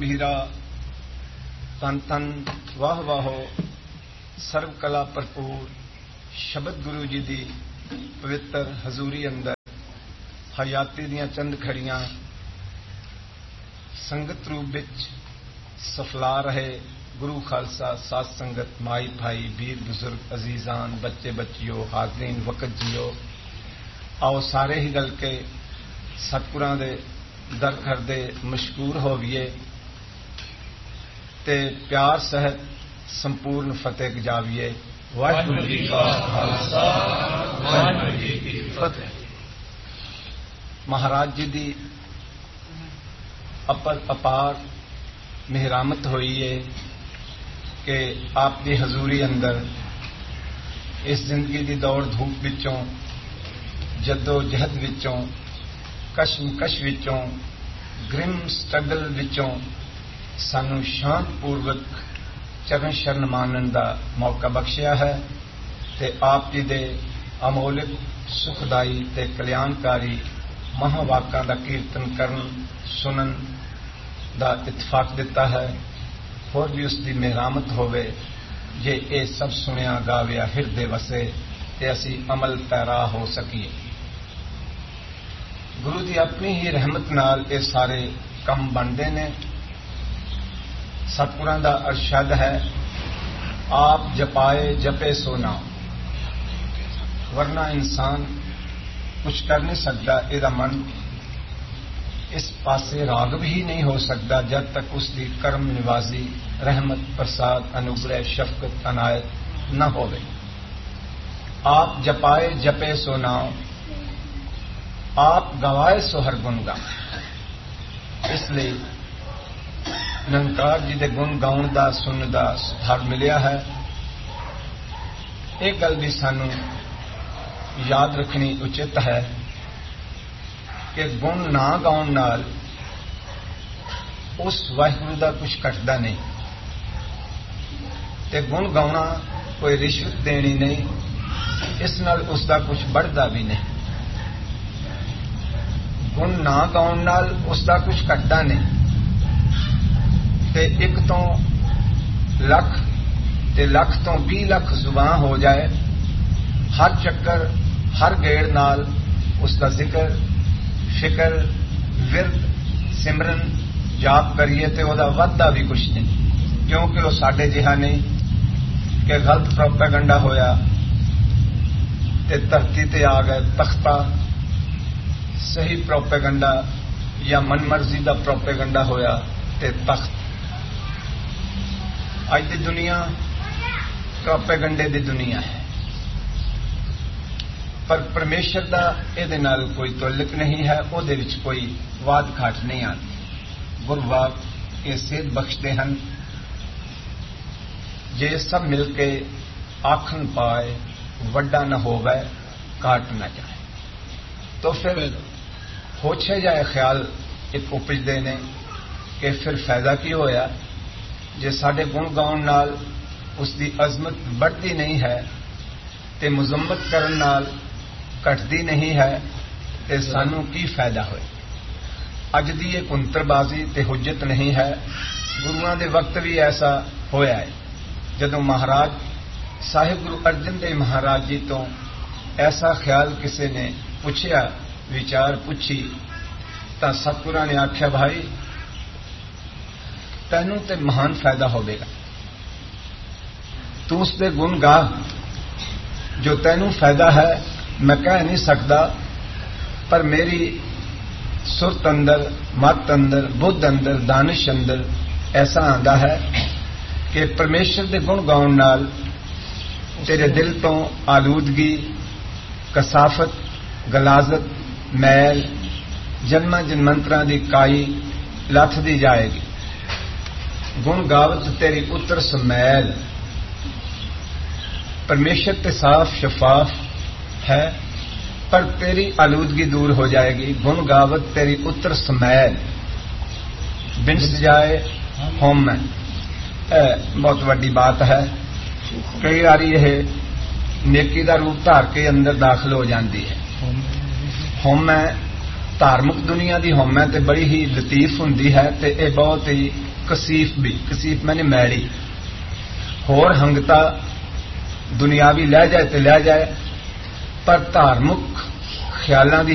गंभीरा तन तन वाह वाहो सर्व कला भरपूर शब्द गुरु जी दी पवित्र हजूरी अंदर हयाती दियां चंद खड़ियां संगत रूप विच सफला रहे गुरु खालसा साध संगत माई भाई वीर बुजुर्ग अजीजान बच्चे बच्चियों हाजरीन वक़्त जियो आओ सारे ही गल के सतगुरां दे दर करदे मशकूर होविए ते प्यार सहित संपूर्ण फतेह गजाविए। वाहिगुरू जी का खालसा वाहिगुरू जी की फतेह। महाराज जी दी अपार मेहरामत हुई है कि आपकी हजूरी अंदर इस जिंदगी की दौड़ धूप विचों जदो जहद विचों कशमकश विचों ग्रिम स्ट्रगल विचों सानू शांतपूर्वक चरण शरण मानन का मौका बख्शिया है ते आप जी दे अमोलिक सुखदाई ते कल्याणकारी महावाकां का कीर्तन करन सुनन का इतफाक दिता है। होर भी उसकी मेहरामत होवे जे ये सब सुनिया गाविया हिरदे वसे ते असी अमल पैरा हो सकीए। गुरु की अपनी ही रहमत नाल ये सारे कम बनते ने। सतगुरां दा अरशद है आप जपाए जपे सो नाम, वरना इंसान कुछ कर नहीं सकता। इहदा मन इस पासे रागव ही नहीं हो सकता जब तक उसकी कर्म निवाजी रहमत प्रसाद अनुग्रह शफकत अनायत न होवे। आप जपाए जपे सो नाम, आप गवाए सो हर गुण गा। इसलिए निरंकार जी के गुण गाउण का सुनने का सुभाग मिलिया है। एक गल भी सानू याद रखनी उचित है कि गुण ना गाउण नाल उस वाहिगुरू का कुछ घटदा नहीं ते गुण गाउणा कोई रिश्वत देनी नहीं, इस नाल उसका कुछ बढ़दा भी नहीं। गुण ना गाउण नाल उसका कुछ घटदा नहीं ते एक तो लख ते लख तो 20 लाख जुबान हो जाए, हर चक्कर हर गेड़ नाल उसका जिक्र फिक्र विरद सिमरन जाप करिए तो वह वाधा भी कुछ नहीं, क्योंकि वह साडे जिहा नहीं कि गलत प्रोपेगंडा होया ते धरती ते आ गए तख्ता, सही प्रोपेगंडा या मनमर्जी का प्रोपेगंडा होया ते तख्त। अज की दुनिया प्रोपेगंडे की दुनिया है, पर परमेश्वर का इहदे नाल कोई तुलक नहीं है, उहदे विच कोई वाद घाट नहीं आती। गुरवाक ये सेध बख्शते हैं जे सब मिलके आखन पाए वड्डा न होवे घाट न जाए। तो फिर होछे जाए ख्याल एक उपजते ने कि फिर फायदा की होया जे साडे गुण गाउण नाल उसकी अजमत बढ़ती नहीं है ते मुजम्मत करन नाल घटती नहीं है ते सानू की फायदा होए। अज दी ये कुंतरबाजी ते हुज्जत नहीं है। गुरुआं दे वक्त भी ऐसा होया है जदों महाराज साहिब गुरु अर्जन देव महाराज जी तो ऐसा ख्याल किसी ने पूछया विचार पूछी तां सतगुरां ने आख्या भाई तैनू ते महान फायदा होवेगा, तू उसके गुण गा जो तैनू फायदा है मैं कह नहीं सकता, पर मेरी सुरत अंदर मत अंदर बुद्ध अंदर दानिश अंदर ऐसा आंदा है कि परमेश्वर के गुण गाउण नाल तेरे दिल तो आलूदगी कसाफत गलाजत मैल जन्मा जन्मंतरां दी काई लथदी जाएगी। गुण गावत तेरी उतर समैल, परमेश्वर ते साफ शफाफ है पर तेरी आलूदगी दूर हो जाएगी। गुण गावत तेरी उतर समैल बिंस जाए होम में। बहुत वड्डी बात है। कई बारी यह नेकी का रूप धार के अंदर दाखिल हो जाती है। होम धार्मिक दुनिया की होम ते बड़ी ही लतीफ हुंदी है ते यह बहुत ही کسیف بھی کسیف میں نے میلی ہور ہنگتا دنیاوی لہ جائے تے لہ جائے پر دھارمک خیالاں دی